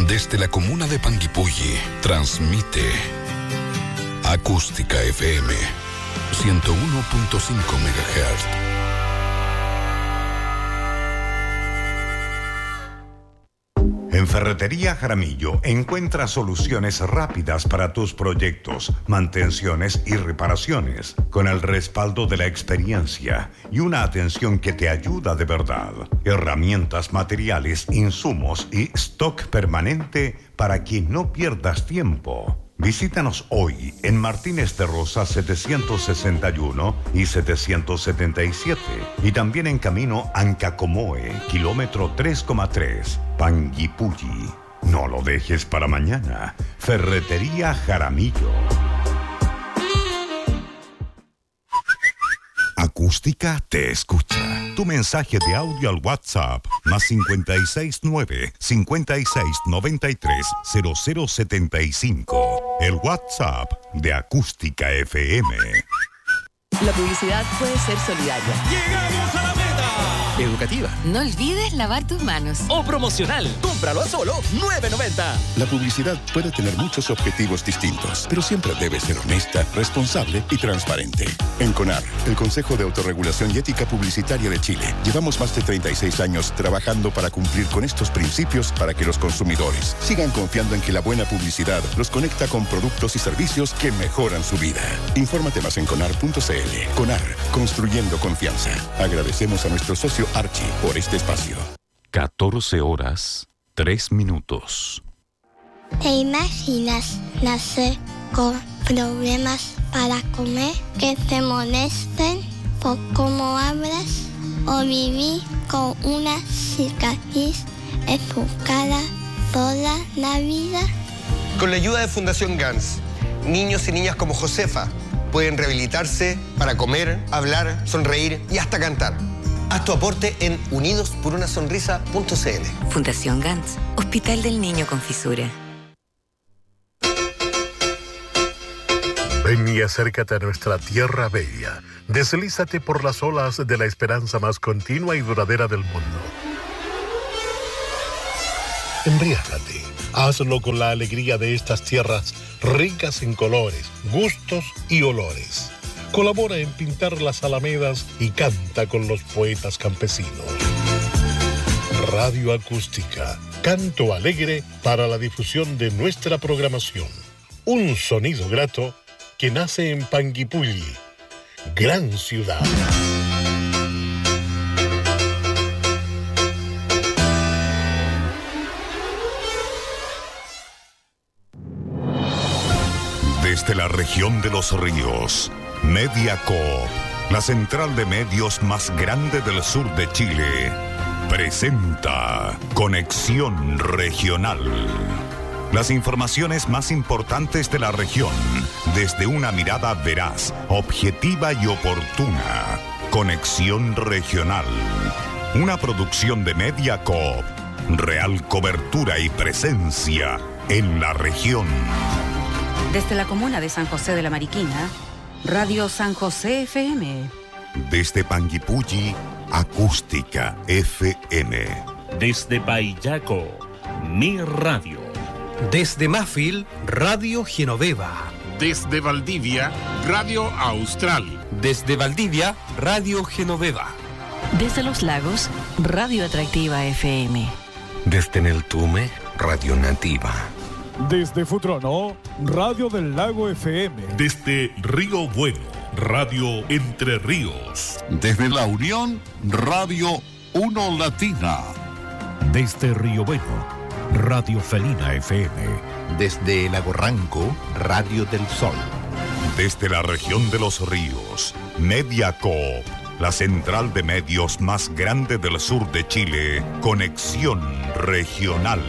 Desde la comuna de Panguipulli, transmite Acústica FM 101.5 MHz. En Ferretería Jaramillo encuentras soluciones rápidas para tus proyectos, mantenciones y reparaciones, con el respaldo de la experiencia y una atención que te ayuda de verdad. Herramientas, materiales, insumos y stock permanente para que no pierdas tiempo. Visítanos hoy en Martínez de Rosa 761 y 777 y también en camino Ancacomoe, kilómetro 3,3, Panguipulli. No lo dejes para mañana. Ferretería Jaramillo. Acústica te escucha. Tu mensaje de audio al WhatsApp +569 5693 0075. El WhatsApp de Acústica FM. La publicidad puede ser solidaria. ¡Llegamos a la meta! Educativa. No olvides lavar tus manos. O promocional. Cómpralo a solo $9.90. La publicidad puede tener muchos objetivos distintos, pero siempre debe ser honesta, responsable y transparente. En CONAR, el Consejo de Autorregulación y Ética Publicitaria de Chile, llevamos más de 36 años trabajando para cumplir con estos principios para que los consumidores sigan confiando en que la buena publicidad los conecta con productos y servicios que mejoran su vida. Infórmate más en conar.cl. CONAR, construyendo confianza. Agradecemos a nuestro socio Archie por este espacio. 14:03. ¿Te imaginas nacer con problemas para comer, que te molesten por cómo hablas, o vivir con una cicatriz en tu cara toda la vida? Con la ayuda de Fundación GANS, niños y niñas como Josefa pueden rehabilitarse para comer, hablar, sonreír y hasta cantar. Haz tu aporte en unidosporunasonrisa.cl. Fundación GANS, Hospital del Niño con Fisura. Ven y acércate a nuestra tierra bella. Deslízate por las olas de la esperanza más continua y duradera del mundo. Embriágate. Hazlo con la alegría de estas tierras ricas en colores, gustos y olores. Colabora en pintar las alamedas y canta con los poetas campesinos. Radio Acústica, canto alegre para la difusión de nuestra programación. Un sonido grato que nace en Panguipulli, gran ciudad. Desde la región de los ríos, Mediacoop, la central de medios más grande del sur de Chile, presenta Conexión Regional. Las informaciones más importantes de la región, desde una mirada veraz, objetiva y oportuna. Conexión Regional, una producción de Mediacoop, real cobertura y presencia en la región. Desde la comuna de San José de la Mariquina, Radio San José FM. Desde Panguipulli, Acústica FM. Desde Payaco, Mi Radio. Desde Mafil, Radio Genoveva. Desde Valdivia, Radio Austral. Desde Valdivia, Radio Genoveva. Desde Los Lagos, Radio Atractiva FM. Desde Neltume, Radio Nativa. Desde Futrono, Radio del Lago FM. Desde Río Bueno, Radio Entre Ríos. Desde La Unión, Radio 1 Latina. Desde Río Bueno, Radio Felina FM. Desde Lago Ranco, Radio del Sol. Desde la región de los ríos, Mediacoop, la central de medios más grande del sur de Chile, Conexión Regional.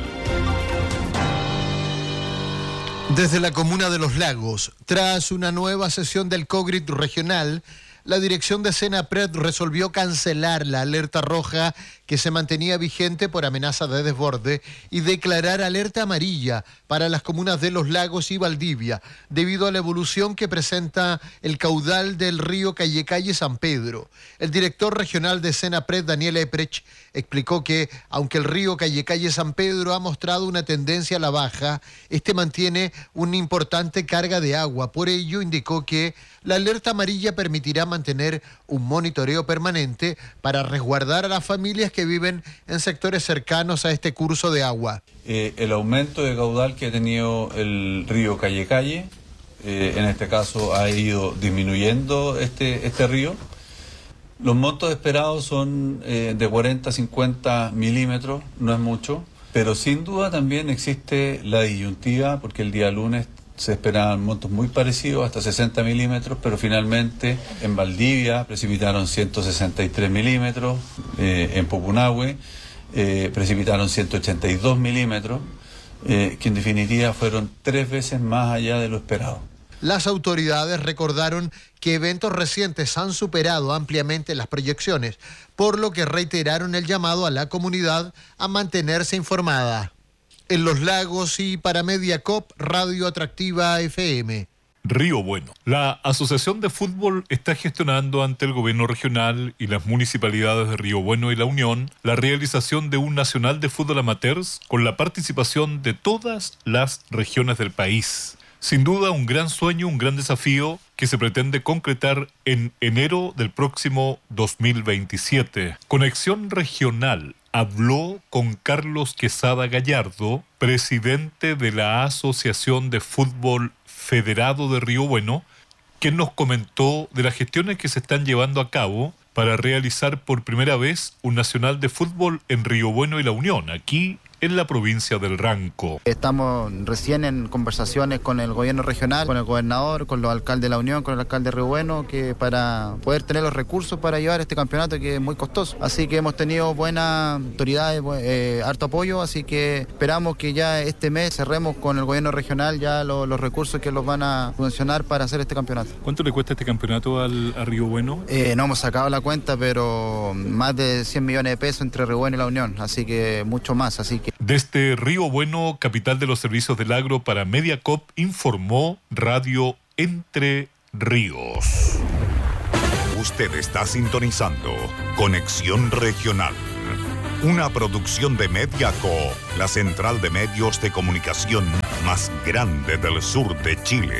Desde la comuna de Los Lagos, tras una nueva sesión del COGRIT regional, la dirección de Senapred resolvió cancelar la alerta roja que se mantenía vigente por amenaza de desborde y declarar alerta amarilla para las comunas de Los Lagos y Valdivia, debido a la evolución que presenta el caudal del río Callecalle-San Pedro. El director regional de Senapred, Daniel Eprech, explicó que, aunque el río Callecalle-San Pedro ha mostrado una tendencia a la baja, este mantiene una importante carga de agua. Por ello, indicó que la alerta amarilla permitirá mantener un monitoreo permanente para resguardar a las familias que viven en sectores cercanos a este curso de agua. El aumento de caudal que ha tenido el río Callecalle, en este caso ha ido disminuyendo este río. Los montos esperados son de 40 a 50 milímetros, no es mucho, pero sin duda también existe la disyuntiva, porque el día lunes se esperaban montos muy parecidos, hasta 60 milímetros, pero finalmente en Valdivia precipitaron 163 milímetros, en Pupunahue precipitaron 182 milímetros, que en definitiva fueron 3 veces más allá de lo esperado. Las autoridades recordaron que eventos recientes han superado ampliamente las proyecciones, por lo que reiteraron el llamado a la comunidad a mantenerse informada. En Los Lagos y para Mediacop, Radio Atractiva FM. Río Bueno. La Asociación de Fútbol está gestionando ante el gobierno regional y las municipalidades de Río Bueno y La Unión la realización de un nacional de fútbol amateurs con la participación de todas las regiones del país. Sin duda, un gran sueño, un gran desafío que se pretende concretar en enero del próximo 2027. Conexión Regional habló con Carlos Quesada Gallardo, presidente de la Asociación de Fútbol Federado de Río Bueno, quien nos comentó de las gestiones que se están llevando a cabo para realizar por primera vez un nacional de fútbol en Río Bueno y La Unión, aquí en la provincia del Ranco. Estamos recién en conversaciones con el gobierno regional, con el gobernador, con los alcaldes de La Unión, con el alcalde de Río Bueno, que para poder tener los recursos para llevar este campeonato que es muy costoso. Así que hemos tenido buenas autoridades, harto apoyo, así que esperamos que ya este mes cerremos con el gobierno regional ya los recursos que los van a subvencionar para hacer este campeonato. ¿Cuánto le cuesta este campeonato a Río Bueno? No hemos sacado la cuenta, pero más de 100 millones de pesos entre Río Bueno y La Unión, así que mucho más, así que... Desde Río Bueno, capital de los servicios del agro para Mediacop, informó Radio Entre Ríos. Usted está sintonizando Conexión Regional, una producción de Mediacop, la central de medios de comunicación más grande del sur de Chile.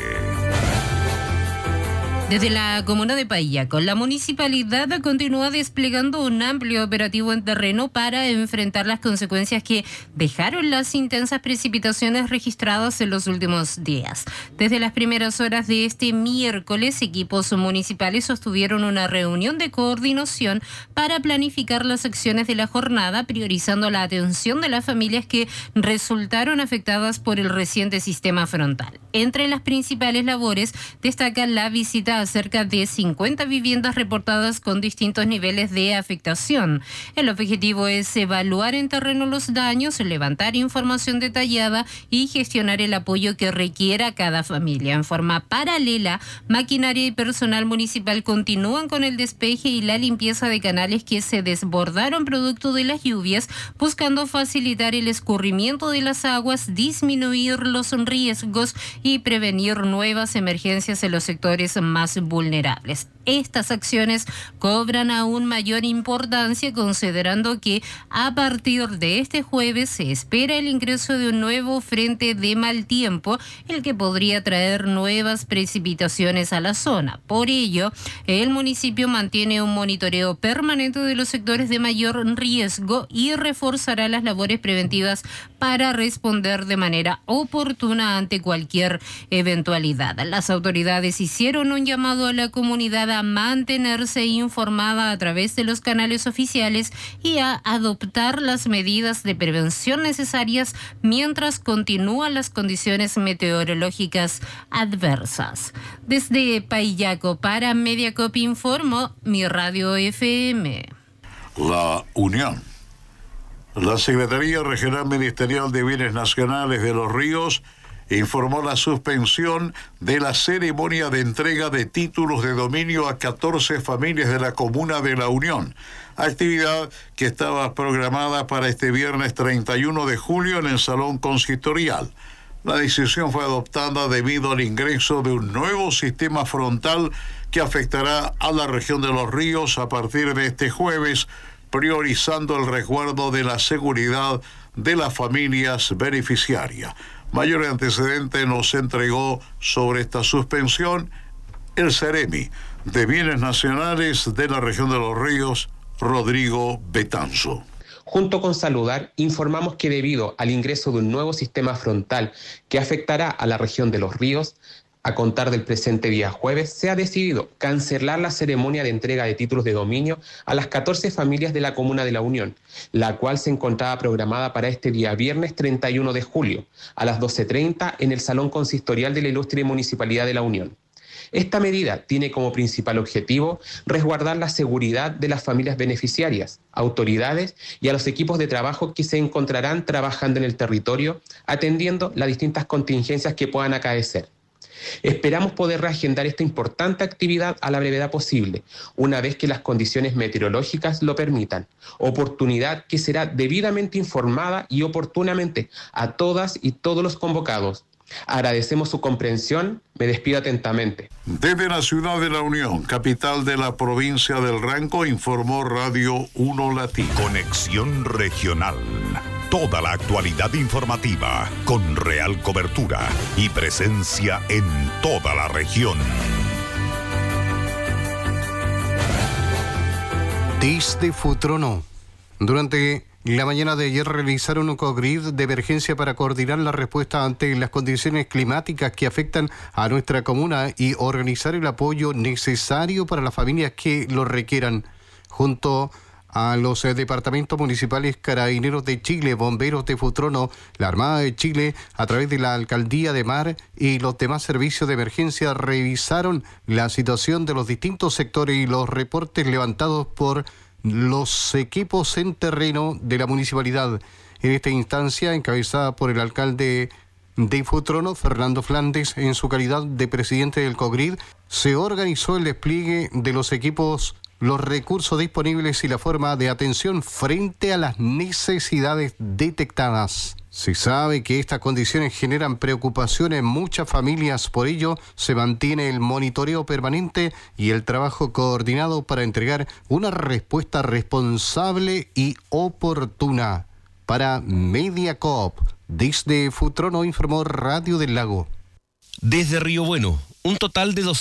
Desde la comuna de Paillaco, la municipalidad continúa desplegando un amplio operativo en terreno para enfrentar las consecuencias que dejaron las intensas precipitaciones registradas en los últimos días. Desde las primeras horas de este miércoles, equipos municipales sostuvieron una reunión de coordinación para planificar las acciones de la jornada, priorizando la atención de las familias que resultaron afectadas por el reciente sistema frontal. Entre las principales labores destaca la visita a cerca de 50 viviendas reportadas con distintos niveles de afectación. El objetivo es evaluar en terreno los daños, levantar información detallada y gestionar el apoyo que requiera cada familia. En forma paralela, maquinaria y personal municipal continúan con el despeje y la limpieza de canales que se desbordaron producto de las lluvias, buscando facilitar el escurrimiento de las aguas, disminuir los riesgos y prevenir nuevas emergencias en los sectores más vulnerables. Estas acciones cobran aún mayor importancia considerando que a partir de este jueves se espera el ingreso de un nuevo frente de mal tiempo, el que podría traer nuevas precipitaciones a la zona. Por ello, el municipio mantiene un monitoreo permanente de los sectores de mayor riesgo y reforzará las labores preventivas para responder de manera oportuna ante cualquier eventualidad. Las autoridades hicieron un llamado a la comunidad a mantenerse informada a través de los canales oficiales y a adoptar las medidas de prevención necesarias mientras continúan las condiciones meteorológicas adversas. Desde Paillaco para Mediacop informó Mi Radio FM. La Unión. La Secretaría Regional Ministerial de Bienes Nacionales de Los Ríos informó la suspensión de la ceremonia de entrega de títulos de dominio a 14 familias de la comuna de La Unión, actividad que estaba programada para este viernes 31 de julio en el Salón Consistorial. La decisión fue adoptada debido al ingreso de un nuevo sistema frontal que afectará a la región de Los Ríos a partir de este jueves, priorizando el resguardo de la seguridad de las familias beneficiarias. Mayor antecedente nos entregó sobre esta suspensión el Ceremi de Bienes Nacionales de la región de Los Ríos, Rodrigo Betanzo. Junto con Saludar, informamos que debido al ingreso de un nuevo sistema frontal que afectará a la región de Los Ríos, a contar del presente día jueves, se ha decidido cancelar la ceremonia de entrega de títulos de dominio a las 14 familias de la comuna de La Unión, la cual se encontraba programada para este día viernes 31 de julio, a las 12:30 en el Salón Consistorial de la Ilustre Municipalidad de La Unión. Esta medida tiene como principal objetivo resguardar la seguridad de las familias beneficiarias, autoridades y a los equipos de trabajo que se encontrarán trabajando en el territorio, atendiendo las distintas contingencias que puedan acaecer. Esperamos poder reagendar esta importante actividad a la brevedad posible, una vez que las condiciones meteorológicas lo permitan, oportunidad que será debidamente informada y oportunamente a todas y todos los convocados. Agradecemos su comprensión, me despido atentamente. Desde la ciudad de La Unión, capital de la provincia del Ranco, informó Radio 1 Latino. Conexión Regional. Toda la actualidad informativa con real cobertura y presencia en toda la región. Desde Futrono. Durante la mañana de ayer realizaron un cogrid de emergencia para coordinar la respuesta ante las condiciones climáticas que afectan a nuestra comuna y organizar el apoyo necesario para las familias que lo requieran. Junto a los departamentos municipales Carabineros de Chile, Bomberos de Futrono, la Armada de Chile, a través de la Alcaldía de Mar y los demás servicios de emergencia, revisaron la situación de los distintos sectores y los reportes levantados por los equipos en terreno de la municipalidad. En esta instancia, encabezada por el alcalde de Futrono, Fernando Flandes, en su calidad de presidente del COGRID, se organizó el despliegue de los equipos, los recursos disponibles y la forma de atención frente a las necesidades detectadas. Se sabe que estas condiciones generan preocupación en muchas familias, por ello se mantiene el monitoreo permanente y el trabajo coordinado para entregar una respuesta responsable y oportuna. Para Mediacoop, desde Futrono, informó Radio del Lago. Desde Río Bueno, un total de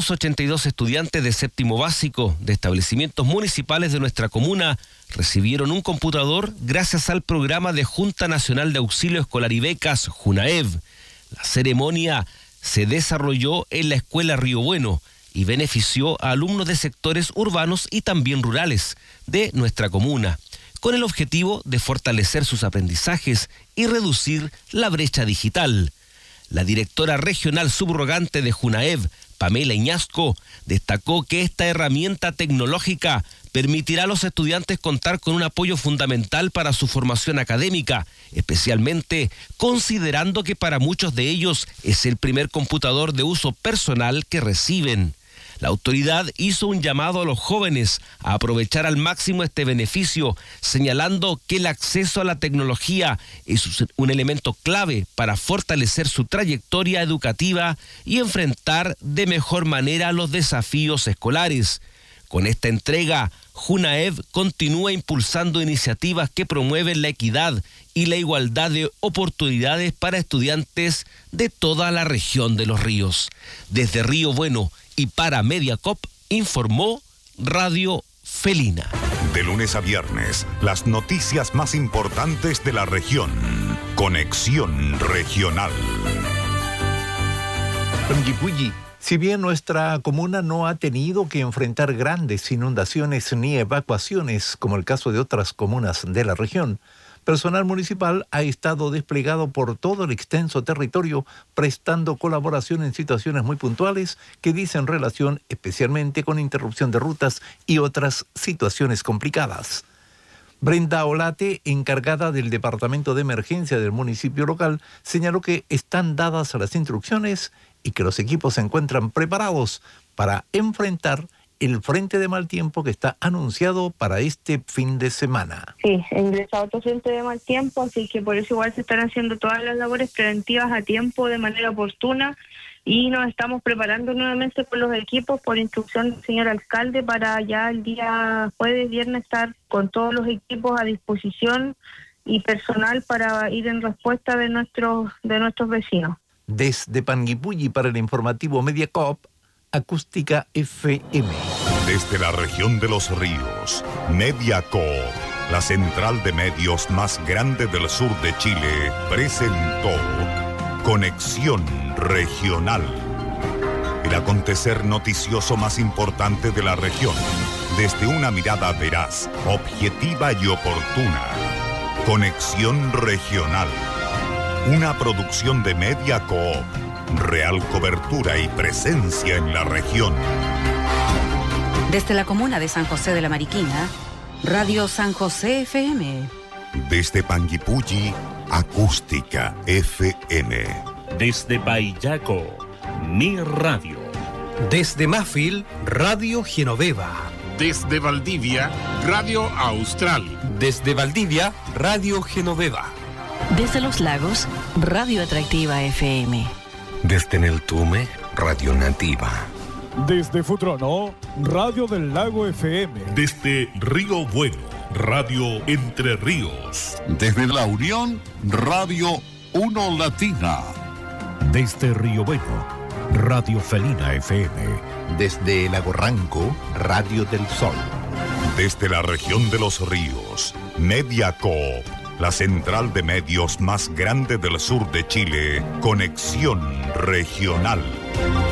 282 estudiantes de séptimo básico de establecimientos municipales de nuestra comuna recibieron un computador gracias al programa de Junta Nacional de Auxilio Escolar y Becas, JUNAEB. La ceremonia se desarrolló en la Escuela Río Bueno y benefició a alumnos de sectores urbanos y también rurales de nuestra comuna, con el objetivo de fortalecer sus aprendizajes y reducir la brecha digital. La directora regional subrogante de JUNAEB, Pamela Iñasco, destacó que esta herramienta tecnológica permitirá a los estudiantes contar con un apoyo fundamental para su formación académica, especialmente considerando que para muchos de ellos es el primer computador de uso personal que reciben. La autoridad hizo un llamado a los jóvenes a aprovechar al máximo este beneficio, señalando que el acceso a la tecnología es un elemento clave para fortalecer su trayectoria educativa y enfrentar de mejor manera los desafíos escolares. Con esta entrega, JUNAEB continúa impulsando iniciativas que promueven la equidad y la igualdad de oportunidades para estudiantes de toda la región de Los Ríos. Desde Río Bueno y para Mediacoop, informó Radio Felina. De lunes a viernes, las noticias más importantes de la región. Conexión Regional. Si bien nuestra comuna no ha tenido que enfrentar grandes inundaciones ni evacuaciones, como el caso de otras comunas de la región, personal municipal ha estado desplegado por todo el extenso territorio, prestando colaboración en situaciones muy puntuales que dicen relación especialmente con interrupción de rutas y otras situaciones complicadas. Brenda Olate, encargada del Departamento de Emergencia del municipio local, señaló que están dadas las instrucciones y que los equipos se encuentran preparados para enfrentar el frente de mal tiempo que está anunciado para este fin de semana. Sí, ha ingresado otro frente de mal tiempo, así que por eso igual se están haciendo todas las labores preventivas a tiempo, de manera oportuna, y nos estamos preparando nuevamente con los equipos por instrucción del señor alcalde para ya el día jueves, viernes estar con todos los equipos a disposición y personal para ir en respuesta de nuestros vecinos. Desde Panguipulli para el informativo Mediacorp, Acústica FM. Desde la región de los ríos, Mediacorp, la central de medios más grande del sur de Chile, presentó Conexión Regional. El acontecer noticioso más importante de la región, desde una mirada veraz, objetiva y oportuna. Conexión Regional. Una producción de Mediacorp. Real cobertura y presencia en la región. Desde la comuna de San José de la Mariquina, Radio San José FM. Desde Panguipulli, Acústica FM. Desde Paillaco, Mi Radio. Desde Mafil, Radio Genoveva. Desde Valdivia, Radio Austral. Desde Valdivia, Radio Genoveva. Desde Los Lagos, Radio Atractiva FM. Desde Neltume, Radio Nativa. Desde Futrono, Radio del Lago FM. Desde Río Bueno, Radio Entre Ríos. Desde La Unión, Radio 1 Latina. Desde Río Bueno, Radio Felina FM. Desde Lago Ranco, Radio del Sol. Desde la región de los ríos, Mediacorp, la central de medios más grande del sur de Chile, Conexión Regional.